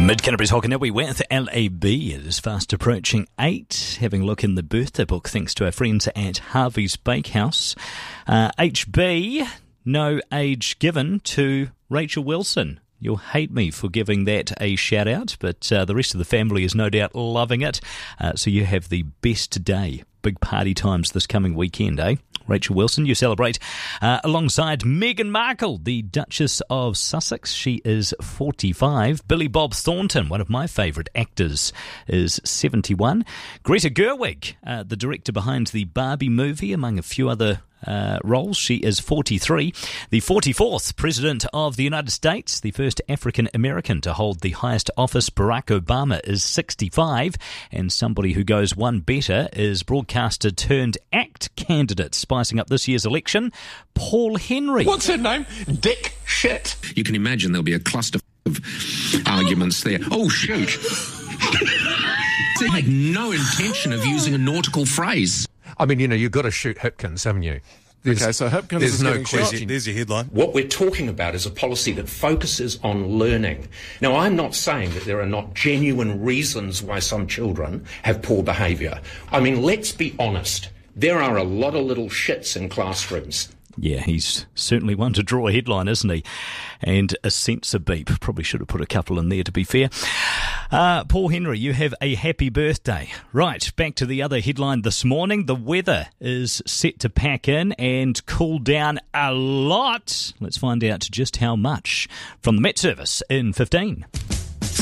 Mid-Canterbury's Hokanui with LAB. It is fast approaching 8. Having a look in the birthday book thanks to our friends at Harvey's Bakehouse. HB, no age given to Rachel Wilson. You'll hate me for giving that a shout-out, but the rest of the family is no doubt loving it. So you have the best day. Big party times this coming weekend, eh? Rachel Wilson, you celebrate alongside Meghan Markle, the Duchess of Sussex. She is 45. Billy Bob Thornton, one of my favourite actors, is 71. Greta Gerwig, the director behind the Barbie movie, among a few other roles. She is 43. The 44th President of the United States, the first African American to hold the highest office, Barack Obama, is 65. And somebody who goes one better is broadcaster turned ACT candidate, spicing up this year's election, Paul Henry. What's her name? Dick Shit. You can imagine there'll be a cluster of arguments there. Oh, shoot. They had no intention of using a nautical phrase. I mean, you've got to shoot Hipkins, haven't you? Okay, so Hipkins is no getting question. shot. There's your headline. What we're talking about is a policy that focuses on learning. Now, I'm not saying that there are not genuine reasons why some children have poor behaviour. I mean, let's be honest. There are a lot of little shits in classrooms. Yeah, he's certainly one to draw a headline, isn't he? And a censor beep. Probably should have put a couple in there, to be fair. Paul Henry, you have a happy birthday. Right, back to the other headline this morning. The weather is set to pack in and cool down a lot. Let's find out just how much from the Met Service in 15.